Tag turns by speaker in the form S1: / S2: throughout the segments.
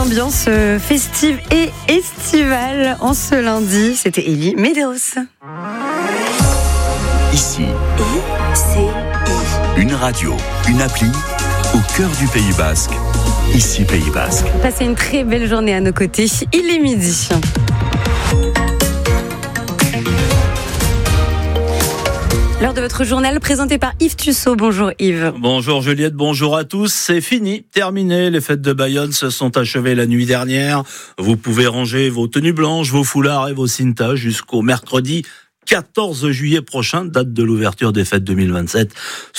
S1: ambiance festive et estivale en ce lundi. C'était Elie Medeiros.
S2: Ici, une radio, une appli au cœur du Pays Basque. Ici, Pays Basque.
S1: Passez une très belle journée à nos côtés. Il est midi. L'heure de votre journal présenté par Yves Tussaud. Bonjour Yves.
S3: Bonjour Juliette, bonjour à tous. C'est fini, terminé. Les fêtes de Bayonne se sont achevées la nuit dernière. Vous pouvez ranger vos tenues blanches, vos foulards et vos cintas jusqu'au mercredi 14 juillet prochain, date de l'ouverture des fêtes 2027.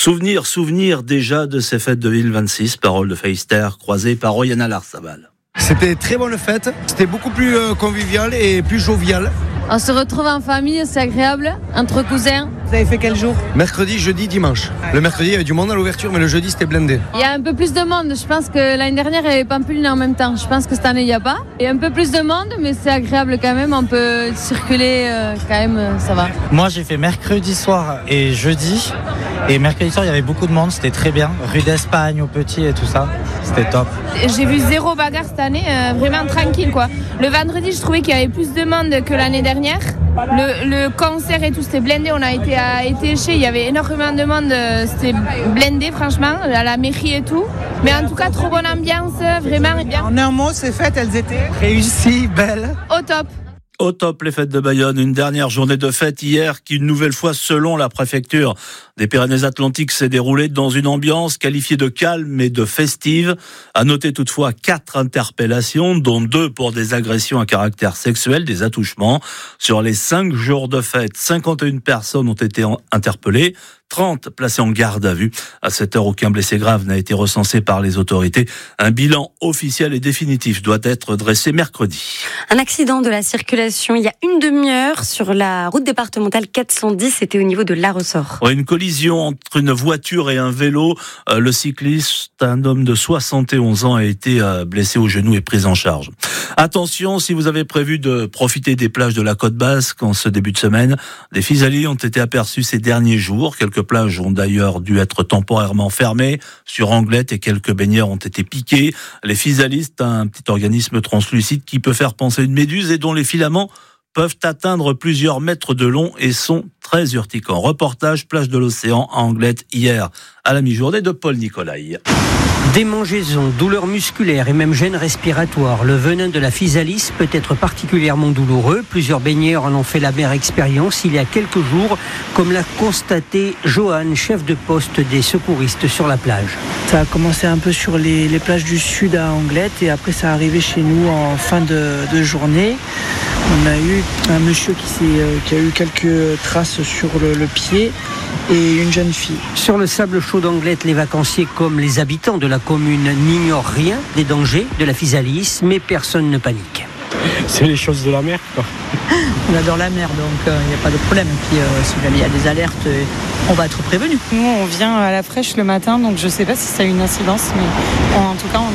S3: Souvenir déjà de ces fêtes 2026. Parole de Feister, croisée par Oyana Larsabal.
S4: C'était très bonne fête, c'était beaucoup plus convivial et plus jovial.
S5: On se retrouve en famille, c'est agréable, entre cousins.
S6: Vous avez fait quel jour ?
S4: Mercredi, jeudi, dimanche. Le mercredi, il y avait du monde à l'ouverture, mais le jeudi, c'était blindé.
S5: Il y a un peu plus de monde. Je pense que l'année dernière, il y avait Pampelune en même temps. Je pense que cette année, il n'y a pas. Il y a un peu plus de monde, mais c'est agréable quand même. On peut circuler quand même, ça va.
S7: Moi, j'ai fait mercredi soir et jeudi. Et mercredi soir, il y avait beaucoup de monde, c'était très bien. Rue d'Espagne, au Petit et tout ça, c'était top.
S5: J'ai vu zéro bagarre cette année, vraiment tranquille quoi. Le vendredi, je trouvais qu'il y avait plus de monde que l'année dernière. Le concert et tout, c'était blindé. On a été à Étéché, il y avait énormément de monde. C'était blindé, franchement, à la mairie et tout. Mais en tout cas, trop bonne ambiance, vraiment bien.
S6: En un mot, ces fêtes, elles étaient
S7: Réussi, belle.
S5: Au top.
S3: Au top, les fêtes de Bayonne. Une dernière journée de fête hier qui, une nouvelle fois, selon la préfecture des Pyrénées-Atlantiques, s'est déroulée dans une ambiance qualifiée de calme et de festive. À noter toutefois 4 interpellations, dont 2 pour des agressions à caractère sexuel, des attouchements. Sur les 5 jours de fête, 51 personnes ont été interpellées. 30 placés en garde à vue. À cette heure, aucun blessé grave n'a été recensé par les autorités. Un bilan officiel et définitif doit être dressé mercredi.
S1: Un accident de la circulation il y a une demi-heure sur la route départementale 410. C'était au niveau de La Ressort.
S3: Une collision entre une voiture et un vélo. Le cycliste, un homme de 71 ans, a été blessé au genou et pris en charge. Attention, si vous avez prévu de profiter des plages de la Côte Basque en ce début de semaine, des physalis ont été aperçus ces derniers jours. Quelques plages ont d'ailleurs dû être temporairement fermées sur Anglette et quelques baigneurs ont été piqués. Les physalistes, un petit organisme translucide qui peut faire penser à une méduse et dont les filaments peuvent atteindre plusieurs mètres de long et sont très urticants. Reportage plage de l'Océan à Anglette hier à la mi-journée de Paul Nicolai.
S8: Démangeaisons, douleurs musculaires et même gêne respiratoire. Le venin de la physalis peut être particulièrement douloureux. Plusieurs baigneurs en ont fait la mère expérience il y a quelques jours, comme l'a constaté Johan, chef de poste des secouristes sur la plage.
S6: Ça a commencé un peu sur les plages du sud à Anglette et après ça est arrivé chez nous en fin de journée. On a eu un monsieur qui a eu quelques traces sur le pied et une jeune fille.
S8: Sur le sable chaud d'Anglette, les vacanciers comme les habitants de la commune n'ignorent rien des dangers de la physalis, mais personne ne panique.
S9: C'est les choses de la mer, quoi.
S6: On adore la mer, donc il n'y a pas de problème. Puis si jamais il y a des alertes, on va être prévenus.
S10: Nous, on vient à la fraîche le matin, donc je ne sais pas si ça a une incidence, mais en tout cas,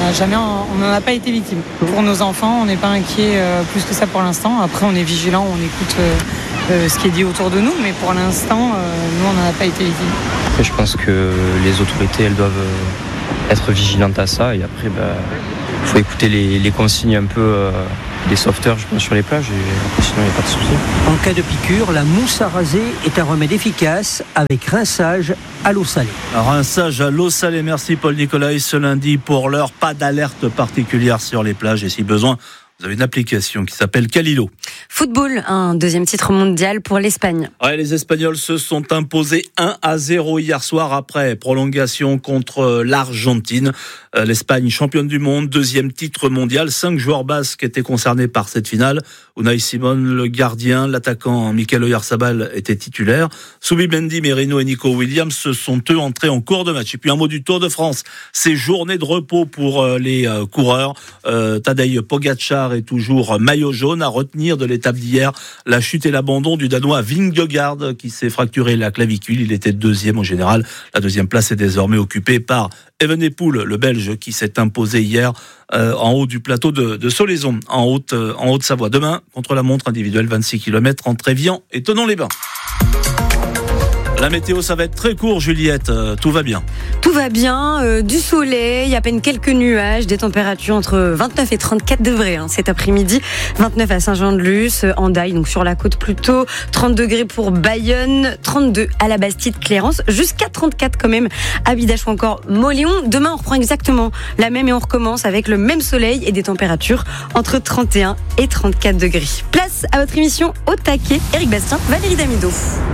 S10: on n'en a pas été victime. Pour nos enfants, on n'est pas inquiet plus que ça pour l'instant. Après, on est vigilant, on écoute ce qui est dit autour de nous, mais pour l'instant, nous, on n'en a pas été victime.
S11: Après, je pense que les autorités, elles doivent être vigilantes à ça, et après, il faut écouter les consignes un peu des sauveteurs, je pense, sur les plages, et sinon il n'y a pas de souci.
S8: En cas de piqûre, la mousse à raser est un remède efficace avec rinçage à l'eau salée.
S3: Rinçage à l'eau salée, merci Paul Nicolai. Ce lundi, pour l'heure, pas d'alerte particulière sur les plages et si besoin, vous avez une application qui s'appelle Calilo.
S1: Football, un deuxième titre mondial pour l'Espagne.
S3: Ouais, les Espagnols se sont imposés 1-0 hier soir après prolongation contre l'Argentine. L'Espagne, championne du monde, deuxième titre mondial. 5 joueurs basques étaient concernés par cette finale. Unai Simon, le gardien, l'attaquant Mikel Oyarzabal était titulaire. Zubimendi, Merino et Nico Williams se sont eux entrés en cours de match. Et puis un mot du Tour de France. C'est journée de repos pour les coureurs. Tadej Pogačar est toujours maillot jaune. À retenir de l'étape d'hier, la chute et l'abandon du Danois Vingegaard qui s'est fracturé la clavicule. Il était deuxième au général. La deuxième place est désormais occupée par Evenepoel, le Belge, qui s'est imposé hier en haut du plateau de Solaizon, en Haute-Savoie. Demain, contre la montre individuelle, 26 km entre Évian et Thonon-les-Bains. La météo, ça va être très court, Juliette. Tout va bien.
S1: Tout va bien, du soleil, il y a à peine quelques nuages, des températures entre 29 et 34 degrés cet après-midi. 29 à Saint-Jean-de-Luz, Hendaye, donc sur la côte plutôt. 30 degrés pour Bayonne, 32 à la Bastide, Clérance, jusqu'à 34 quand même à Bidache ou encore Mauléon. Demain, on reprend exactement la même et on recommence avec le même soleil et des températures entre 31 et 34 degrés. Place à votre émission Au taquet. Éric Bastien, Valérie Damido.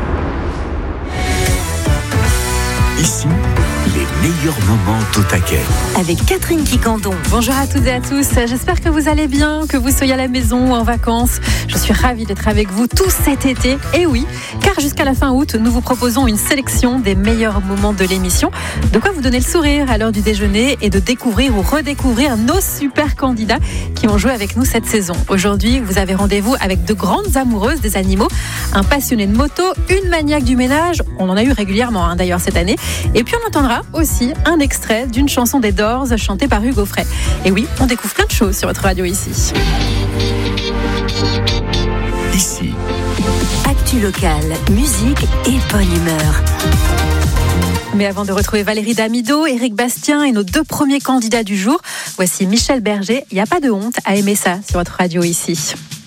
S2: Ici, les meilleurs moments d'Au taquet.
S12: Avec Catherine Quicandon.
S13: Bonjour à toutes et à tous, j'espère que vous allez bien, que vous soyez à la maison ou en vacances. Je suis ravie d'être avec vous tout cet été. Et oui, car jusqu'à la fin août, nous vous proposons une sélection des meilleurs moments de l'émission. De quoi vous donner le sourire à l'heure du déjeuner et de découvrir ou redécouvrir nos super candidats qui ont joué avec nous cette saison. Aujourd'hui, vous avez rendez-vous avec de grandes amoureuses des animaux, un passionné de moto, une maniaque du ménage, on en a eu régulièrement d'ailleurs cette année. Et puis on entendra aussi un extrait d'une chanson des Doors chantée par Hugo Frey. Et oui, on découvre plein de choses sur votre radio ici.
S2: Ici.
S12: Actu locale, musique et bonne humeur.
S13: Mais avant de retrouver Valérie Damido, Éric Bastien et nos deux premiers candidats du jour, voici Michel Berger. Il n'y a pas de honte à aimer ça sur votre radio ici.